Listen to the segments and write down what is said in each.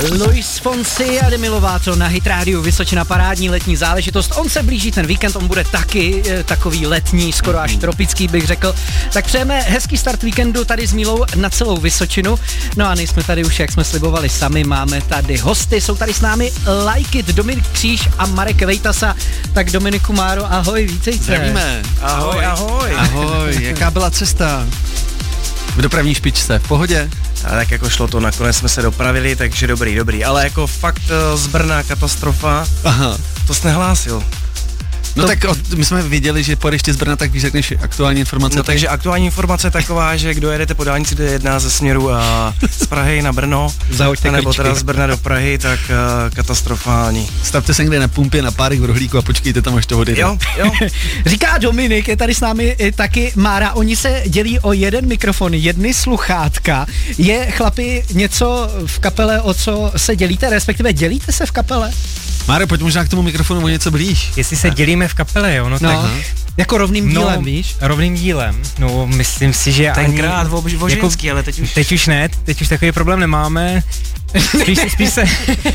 Luis Fonsi a Demi Lovato na Hit Radio Vysočina, parádní letní záležitost. On se blíží ten víkend, on bude taky takový letní, skoro až tropický bych řekl. Tak přejeme hezký start víkendu tady s Mílou na celou Vysočinu. No a nejsme tady už, jak jsme slibovali sami, máme tady hosty, jsou tady s námi Like It, Dominik Kříž a Marek Vejtasa. Tak Dominiku, Máro, ahoj, vítejte. Zdravíme. Ahoj. Ahoj, jaká byla cesta? V dopravní špičce, v pohodě? A tak jako šlo to, nakonec jsme se dopravili, takže dobrý, ale jako fakt z Brna katastrofa. Aha. To jsi nehlásil. No tak my jsme viděli, že pojedeš z Brna, tak víš, řekneš aktuální informace. No takže aktuální informace je taková, že kdo jedete po dálnici D1 ze směru z Prahy na Brno, nebo teda z Brna do Prahy, tak katastrofální. Stavte se někde na pumpě na párek v rohlíku a počkejte tam, až to odjede. Jo. Říká Dominik, je tady s námi taky Mára, oni se dělí o jeden mikrofon, jedny sluchátka. Je, chlapi, něco v kapele, o co se dělíte, respektive dělíte se v kapele? Máro, pojď možná k tomu mikrofonu o něco blíž. Jestli se dělíme v kapele, jo, no tak... Jako rovným dílem, víš? Rovným dílem, no myslím si, že tenkrát o ženský, ale teď už ne, teď už takový problém nemáme. Spíš se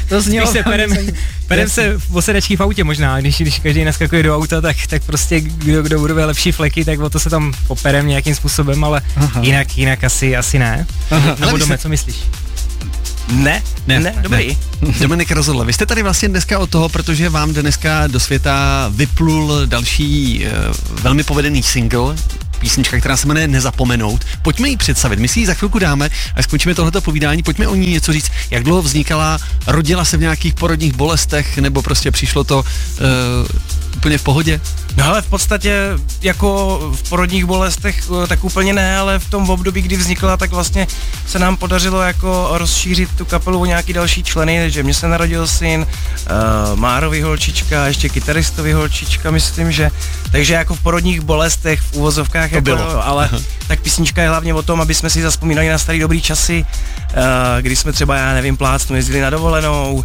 perem se v osedačky v autě možná, když každý naskakuje do auta, tak prostě kdo bude lepší fleky, tak o to se tam poperem nějakým způsobem, ale jinak asi ne. Nebo Dome, co myslíš? Ne, dobrý. Dominik rozhodl. Vy jste tady vlastně dneska od toho, protože vám dneska do světa vyplul další velmi povedený single, písnička, která se jmenuje Nezapomenout. Pojďme ji představit, my si ji za chvilku dáme, až skončíme tohleto povídání, pojďme o ní něco říct, jak dlouho vznikala, rodila se v nějakých porodních bolestech, nebo prostě přišlo to úplně v pohodě? No ale v podstatě jako v porodních bolestech tak úplně ne, ale v tom období, kdy vznikla, tak vlastně se nám podařilo jako rozšířit tu kapelu o nějaký další členy, takže mně se narodil syn, Márovi holčička, ještě kytaristovi holčička, myslím, že, takže jako v porodních bolestech, v uvozovkách, jako, bylo. Ale tak písnička je hlavně o tom, aby jsme si zazpomínali na starý dobrý časy, kdy jsme třeba, já nevím, plácnu, jezdili na dovolenou,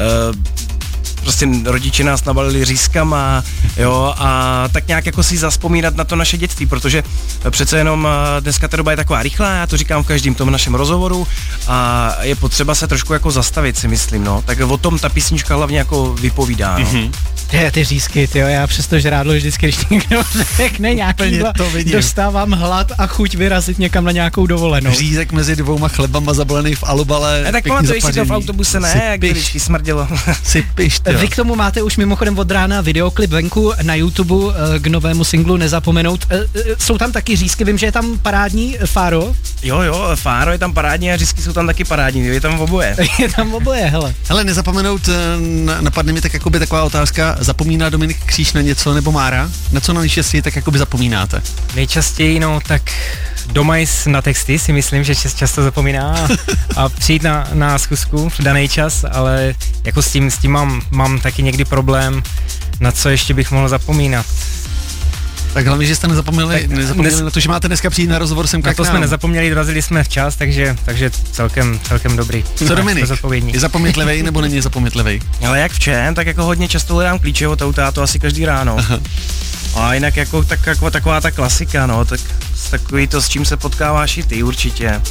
prostě rodiče nás nabalili řízkama, jo, a tak nějak jako si zazpomínat na to naše dětství, protože přece jenom dneska ta doba je taková rychlá, já to říkám v každém tom našem rozhovoru a je potřeba se trošku jako zastavit, si myslím, no, tak o tom ta písnička hlavně jako vypovídá, no. Mm-hmm. Ty řízky, tyjo, já přesto žrádlo vždycky, když někdo řekne nějaký jídla, dostávám hlad a chuť vyrazit někam na nějakou dovolenou. Řízek mezi dvouma chlebama zabalený v alubale. Tak pamatuješ si to v autobuse, ne? Jak vždycky smrdělo. Sypiš, vy k tomu máte už mimochodem od rána videoklip venku na YouTube k novému singlu Nezapomenout. Jsou tam taky řízky, vím, že je tam parádní Fáro. Jo, Fáro je tam parádní a řízky jsou tam taky parádní, je tam oboje. Je tam oboje, hele. Hele, Nezapomenout, napadne mi tak jakoby taková otázka, zapomíná Dominik Kříž na něco nebo Mára? Na co na nejčastěji tak jakoby zapomínáte? Nejčastěji, no tak doma na texty si myslím, že často zapomíná a přijít na schůzku v daný čas, ale jako s tím mám taky někdy problém, na co ještě bych mohl zapomínat. Tak hlavně, že jste nezapomněli na to, že máte dneska přijít na rozhovor sem k nám. Na to jsme nezapomněli, dorazili jsme včas, takže celkem dobrý. Co Dominik? Je zapomnětlivej nebo není zapomnětlivej? Ale jak v čem, tak jako hodně často hledám klíče od auta, a to asi každý ráno. Aha. A jinak jako taková ta klasika, no, tak takový to, s čím se potkáváš i ty určitě.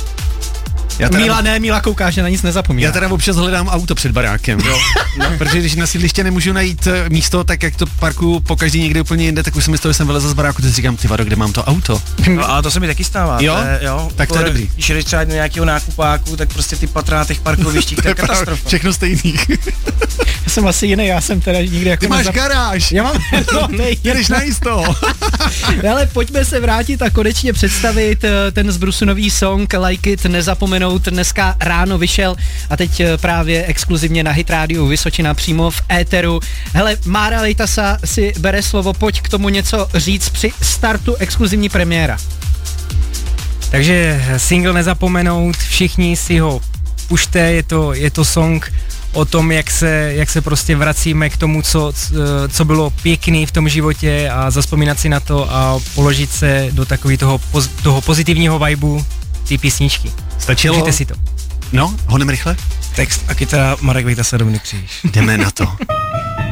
Míla kouká, že na nic nezapomíná. Já teda občas hledám auto před barákem, jo. No, protože když na sídliště nemůžu najít místo, tak jak to parku po každý někde úplně jinde, tak už jsem myslel, že jsem vylezl z baráku, teď říkám, ty vado, kde mám to auto? No a to se mi taky stává. Jo? Tak to je dobrý. Když jdeš třeba do nějakého nákupáku, tak prostě ty patra těch parkoviští, to je katastrofa. Všechno stejných. Já jsem asi jiný, já jsem teda nikdy jako... Ty máš garáž. Já mám... Jdeš na jisto. Ale pojďme se vrátit a konečně představit ten z Brusu nový song Like It, Nezapomenout. Dneska ráno vyšel a teď právě exkluzivně na Hit Radio Vysočina přímo v éteru. Hele, Mára Vejtasa si bere slovo, pojď k tomu něco říct při startu exkluzivní premiéra. Takže single Nezapomenout, všichni si ho pušte, je to song o tom, jak se prostě vracíme k tomu, co bylo pěkný v tom životě a zazpomínat si na to a položit se do takového toho pozitivního vibu té písničky. Stačilo? Užijte si to. No, honem rychle. Text a kytara Marek Vejtasa, Dominik Kříž. Jdeme na to.